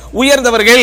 உயர்ந்தவர்கள்,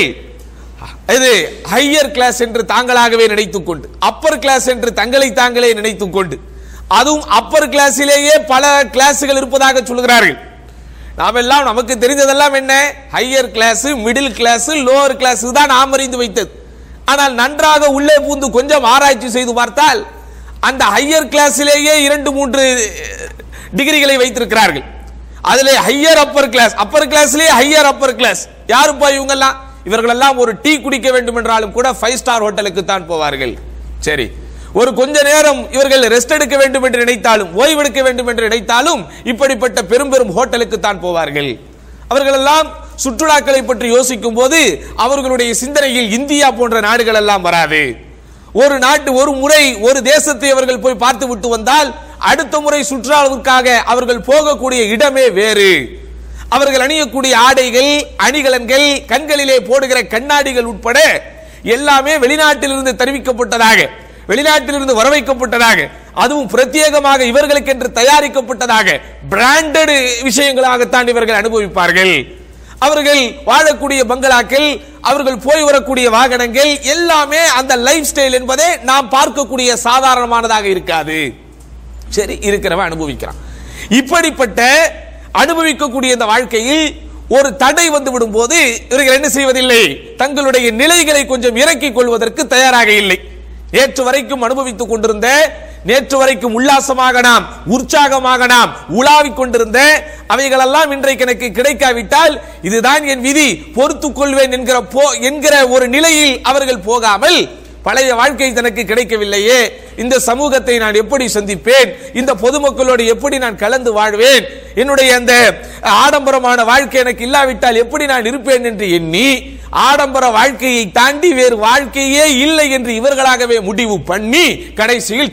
இது higher class என்று தாங்களாகவே நினைத்துக் கொண்டு, அப்பர் கிளாஸ் என்று தங்களை தாங்களே நினைத்துக் கொண்டு, அதுவும் அப்பர் கிளாஸிலேயே பல கிளாஸுகள் இருப்பதாக சொல்கிறார்கள். நாம் எல்லாம் நமக்கு தெரிந்ததெல்லாம் என்ன? Higher class, middle class, lower class தான் நாம் அறிந்து வைத்தது. ஆனால் நன்றாக உள்ளே பூந்து கொஞ்சம் ஆராய்ச்சி செய்து பார்த்தால் அந்த ஹையர் கிளாஸிலேயே 2-3 டிகிரிகளை வைத்திருக்கிறார்கள். அதிலே higher upper class, Appar கிளாஸ்லேயே higher upper class. யாருப்பா இவங்கெல்லாம்? இவர்களெல்லாம் ஒரு டீ குடிக்க வேண்டும் என்றாலும் கூட 5 ஸ்டார் ஹோட்டலுக்கு தான் போவார்கள். சரி, ஒரு கொஞ்ச நேரம் இவர்கள் ரெஸ்ட் எடுக்க வேண்டும் என்று நினைத்தாலும், ஓய்வெடுக்க வேண்டும் என்று நினைத்தாலும் இப்படிப்பட்ட பெரும் பெரும் ஹோட்டலுக்கு தான் போவார்கள். அவர்களெல்லாம் சுற்றுலாக்களை பற்றி யோசிக்கும் போது அவர்களுடைய சிந்தனையில் இந்தியா போன்ற நாடுகள் எல்லாம் வராது. ஒரு நாட்டு ஒரு முறை ஒரு தேசத்தை அவர்கள் போய் பார்த்து விட்டு வந்தால் அடுத்த முறை சுற்றுலாவிற்காக அவர்கள் போகக்கூடிய இடமே வேறு. அவர்கள் அணியக்கூடிய ஆடைகள், அணிகலன்கள், கண்களிலே போடுகிற கண்ணாடிகள் உட்பட எல்லாமே வெளிநாட்டிலிருந்து தெரிவிக்கப்பட்டதாக, வெளிநாட்டிலிருந்து வரவைக்கப்பட்டதாக, அதுவும் பிரத்யேகமாக இவர்களுக்கு என்று தயாரிக்கப்பட்டதாக பிராண்டட் விஷயங்களாகத்தான் இவர்கள் அனுபவிப்பார்கள். அவர்கள் வாழக்கூடிய பங்களாக்கள், அவர்கள் போய் வரக்கூடிய வாகனங்கள் எல்லாமே அந்த லைஃப் ஸ்டைல் என்பதே நாம் பார்க்கக்கூடிய சாதாரணமானதாக இருக்காது. சரி, இருக்கிறவன் அனுபவிக்கிறான். இப்படிப்பட்ட அனுபவிக்கக்கூடிய இந்த வாழ்க்கையில் ஒரு தடை வந்து விடும் போது இவர்கள் என்ன செய்வதில்லை? தங்களுடைய நிலைகளை கொஞ்சம் இறக்கிக் கொள்வதற்கு தயாராக இல்லை. நேற்று வரைக்கும் அனுபவித்துக் கொண்டிருந்த, நேற்று வரைக்கும் உல்லாசமாக நாம், உற்சாகமாக நாம் உலாவிக் கொண்டிருந்த அவைகளெல்லாம் இன்றைக்கு எனக்கு கிடைக்காவிட்டால் இதுதான் என் விதி, பொறுத்துக் கொள்வேன் என்கிற ஒரு நிலையில் அவர்கள் போகாமல், பழைய வாழ்க்கை தனக்கு கிடைக்கவில்லையே, இந்த சமூகத்தை நான் எப்படி சந்திப்பேன், இந்த பொதுமக்களோடு எப்படி நான் கலந்து வாழ்வேன், என்னுடைய அந்த ஆடம்பரமான வாழ்க்கை எனக்கு இல்லாவிட்டால் எப்படி நான் இருப்பேன் என்று எண்ணி ஆடம்பர வாழ்க்கையை தாண்டி வேறு வாழ்க்கையே இல்லை என்று இவர்களாகவே முடிவு பண்ணி கடைசியில்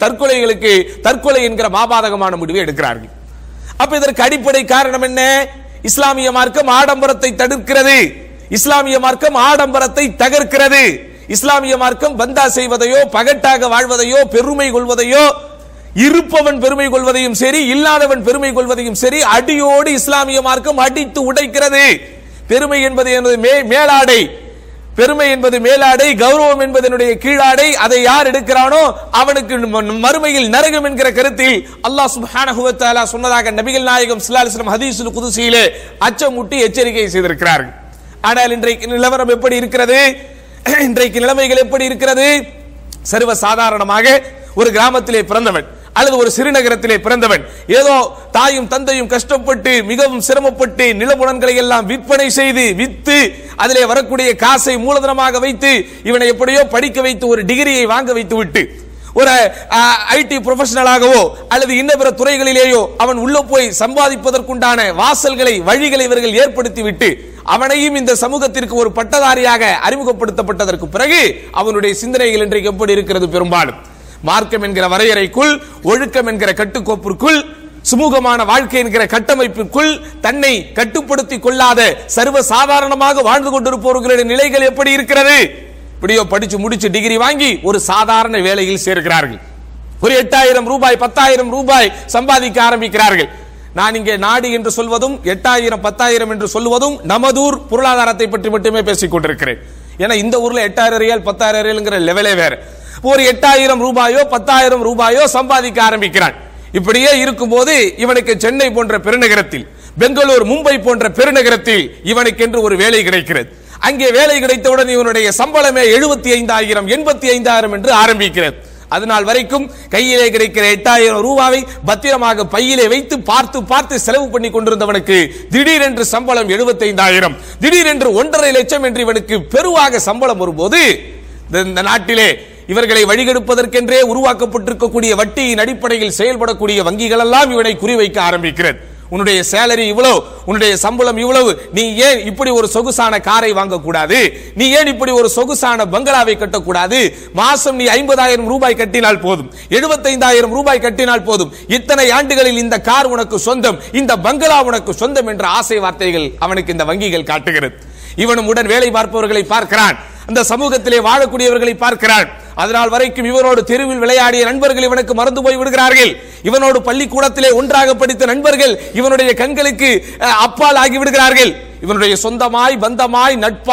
தற்கொலை என்கிற மாபாதகமான முடிவை எடுக்கிறார்கள். அப்ப இதற்கு அடிப்படை காரணம் என்ன? இஸ்லாமிய மார்க்கம் ஆடம்பரத்தை தடுக்கிறது, இஸ்லாமிய மார்க்கம் ஆடம்பரத்தை தகர்க்கிறது. இஸ்லாமிய மார்க்கம் பந்தா செய்வதையோ, பகட்டாக வாழ்வதையோ, பெருமை கொள்வதையோ, இருப்பவன் பெருமை கொள்வதையும் சரி, இல்லாதவன் பெருமை கொள்வதையும் சரி அடியோடு இஸ்லாமிய மார்க்கம் அடித்து உடைக்கிறது. பெருமை என்பது மேலாடை, பெருமை என்பது மேலாடை, கௌரவம் என்பது கீழாடை. அதை யார் எடுக்கிறானோ அவனுக்கு மறுமையில் நரகம் என்கிற கருத்தில் அல்லாஹ் சுப்ஹானஹு வ தஆலா சொன்னதாக நபிகள் நாயகம் ஸல்லல்லாஹு அலைஹி வஸல்லம் ஹதீஸுல் குதுஸியிலே அச்சமூட்டி எச்சரிக்கை செய்திருக்கிறார்கள். ஆனால் இன்றைக்கு நிலவரம் எப்படி இருக்கிறது? இன்றைக்கு நிலைமைகள் எப்படி இருக்கிறது? சர்வ சாதாரணமாக ஒரு கிராமத்திலே பிறந்தவன் அல்லது ஒரு சிறுநகரத்திலே பிறந்தவன் ஏதோ தாயும் தந்தையும் கஷ்டப்பட்டு மிகவும் சிரமப்பட்டு நிலபுலன்களை எல்லாம் விற்பனை செய்து வித்து அதிலே வரக்கூடிய காசை மூலதனமாக வைத்து இவனை எப்படியோ படிக்க வைத்து ஒரு டிகிரியை வாங்க வைத்து விட்டு ஒரு ஐடி ப்ரொஃபஷனலாகவோ அல்லது இன்ன பிற துறைகளிலேயோ அவன் உள்ள போய் சம்பாதிப்பதற்குண்டான வாசல்களை, வழிகளை இவர்கள் ஏற்படுத்திவிட்டு அவனையும் இந்த சமூகத்திற்கு ஒரு பட்டதாரியாக அறிமுகப்படுத்தப்பட்டதற்கு பிறகு அவனுடைய சிந்தனைகள் இன்றைக்கு எப்படி இருக்கிறது? பெரும்பாலும் மார்க்கம் என்கிற வரையறைக்குள், ஒழுக்கம் என்கிற கட்டுக்கோப்பிற்குள், சுமூகமான வாழ்க்கை என்கிற கட்டமைப்பிற்குள் தன்னை கட்டுப்படுத்திக் கொள்ளாத சர்வ சாதாரணமாக வாழ்ந்து கொண்டிருப்பவர்களுடைய நிலைகள் எப்படி இருக்கிறது? இப்படியோ படிச்சு முடிச்சு டிகிரி வாங்கி ஒரு சாதாரண வேலையில் சேர்க்கிறார்கள். ஒரு 8000 ரூபாய் 10,000 ரூபாய் சம்பாதிக்க ஆரம்பிக்கிறார்கள். நான் இங்கே நாடு என்று சொல்வதும் 8000 10,000 என்று சொல்வதும் நமதூர் பொருளாதாரத்தை பற்றி மட்டுமே பேசிக் கொண்டிருக்கிறேன். ஏன்னா இந்த ஊர்ல 8000 ரியால் 10,000 ரியால்ங்கிற லெவலே வேற. ஒரு 8000 ரூபாயோ 10,000 ரூபாயோ சம்பாதிக்க ஆரம்பிக்கிறான். இப்படியே இருக்கும்போது இவனுக்கு சென்னை போன்ற பெருநகரத்தில், பெங்களூர், மும்பை போன்ற பெருநகரத்தில் இவனுக்கு என்று ஒரு வேலை கிடைக்கிறது. அங்கே வேலை கிடைத்தவுடன் இவனுடைய சம்பளமே 75,000 85,000 என்று ஆரம்பிக்கிறது. அதனால் வரைக்கும் கையிலே கிடைக்கிற 8000 ரூபாவை பத்திரமாக பையிலே வைத்து பார்த்து பார்த்து செலவு பண்ணி கொண்டிருந்தவனுக்கு திடீரென்று சம்பளம் 75,000, திடீரென்று 1.5 லட்சம் என்று இவனுக்கு பெருவாக சம்பளம் வரும்போது இந்த நாட்டிலே இவர்களை வழிகெடுப்பதற்கென்றே உருவாக்கப்பட்டிருக்கக்கூடிய வட்டியின் அடிப்படையில் செயல்படக்கூடிய வங்கிகள் எல்லாம் இவனை குறிவைக்க ஆரம்பிக்கிறது. உன்னுடைய சேலரி இவ்வளவு, உன்னுடைய சம்பளம் இவ்வளவு, நீ ஏன் இப்படி ஒரு சொகுசான காரை வாங்கக்கூடாது? நீ ஏன் இப்படி ஒரு சொகுசான பங்களாவை கட்டக்கூடாது? மாசம் நீ 50,000 ரூபாய் கட்டினால் போதும், 75,000 ரூபாய் கட்டினால் போதும், இத்தனை ஆண்டுகளில் இந்த கார் உனக்கு சொந்தம், இந்த பங்களா உனக்கு சொந்தம் என்ற ஆசை வார்த்தைகள் அவனுக்கு இந்த வங்கிகள் காட்டுகிறது. இவனும் உடன் வேலை பார்ப்பவர்களை பார்க்கிறான், அந்த சமூகத்திலே வாழக்கூடியவர்களை பார்க்கிறான். அதனால் வரைக்கும் இவனோடு தெருவில் விளையாடிய நண்பர்கள் இவனுக்கு மறந்து போய் விடுகிறார்கள். இவனோடு பள்ளிக்கூடத்திலே ஒன்றாக படித்த நண்பர்கள் இவனுடைய கண்களுக்கு அப்பால் ஆகிவிடுகிறார்கள். இவனுடைய சொந்தமாய் பந்தமாய் நட்பா